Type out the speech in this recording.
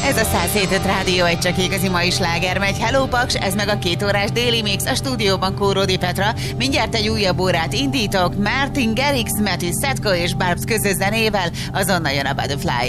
Ez a 107 Rádió, egy csak igazi mai sláger megy. Hello Paks, ez meg a 2 órás déli mix, a stúdióban Kóródi Petra. Mindjárt egy újabb órát indítok, Martin Garrix, Matthew Setko és Barbs közös zenével, azonnal jön a Butterfly.